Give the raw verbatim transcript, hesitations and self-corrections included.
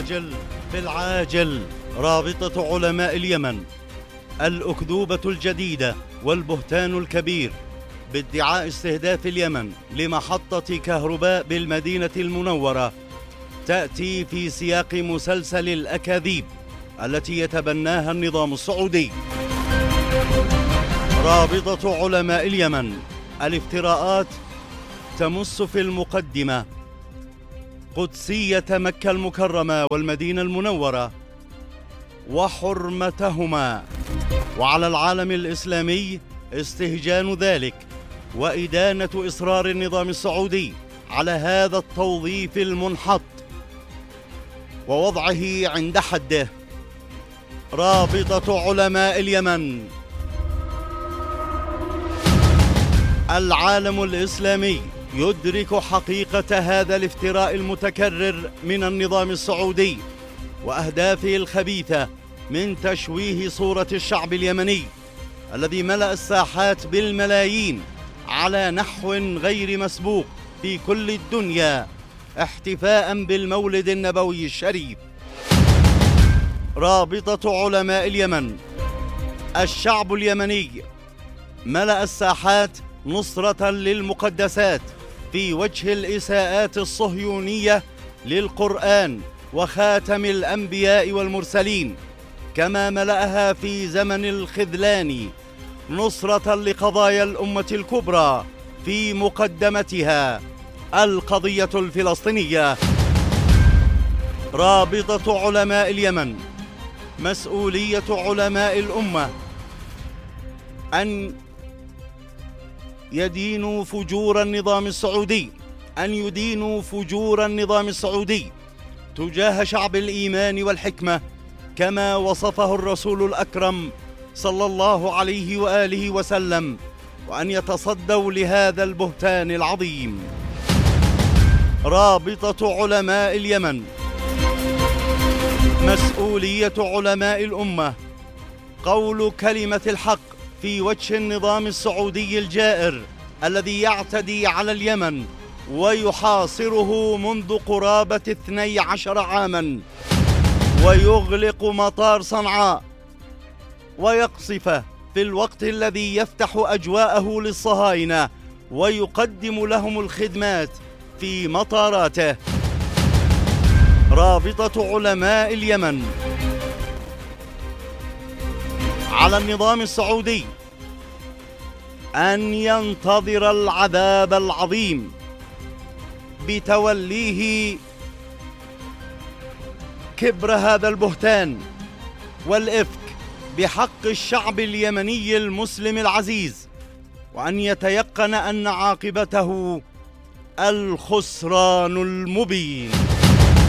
العاجل في العاجل. رابطة علماء اليمن: الأكذوبة الجديدة والبهتان الكبير بادعاء استهداف اليمن لمحطة كهرباء بالمدينة المنورة تأتي في سياق مسلسل الأكاذيب التي يتبناها النظام السعودي. رابطة علماء اليمن: الافتراءات تمس في المقدمة قدسية مكة المكرمة والمدينة المنورة وحرمتهما، وعلى العالم الإسلامي استهجان ذلك وإدانة إصرار النظام السعودي على هذا التوظيف المنحط ووضعه عند حده. رابطة علماء اليمن: العالم الإسلامي يدرك حقيقة هذا الافتراء المتكرر من النظام السعودي وأهدافه الخبيثة من تشويه صورة الشعب اليمني الذي ملأ الساحات بالملايين على نحو غير مسبوق في كل الدنيا احتفاء بالمولد النبوي الشريف. رابطة علماء اليمن: الشعب اليمني ملأ الساحات نصرة للمقدسات في وجه الإساءات الصهيونية للقرآن وخاتم الأنبياء والمرسلين، كما ملأها في زمن الخذلان نصرة لقضايا الأمة الكبرى في مقدمتها القضية الفلسطينية. رابطة علماء اليمن: مسؤولية علماء الأمة أن يدينوا فجور النظام السعودي أن يدينوا فجور النظام السعودي تجاه شعب الإيمان والحكمة كما وصفه الرسول الأكرم صلى الله عليه وآله وسلم، وأن يتصدوا لهذا البهتان العظيم. رابطة علماء اليمن: مسؤولية علماء الأمة قول كلمة الحق في وجه النظام السعودي الجائر الذي يعتدي على اليمن ويحاصره منذ قرابة اثني عشر عاما ويغلق مطار صنعاء ويقصفه في الوقت الذي يفتح أجواءه للصهاينة ويقدم لهم الخدمات في مطاراته. رابطة علماء اليمن: على النظام السعودي أن ينتظر العذاب العظيم بتوليه كبر هذا البهتان والإفك بحق الشعب اليمني المسلم العزيز، وأن يتيقن أن عاقبته الخسران المبين.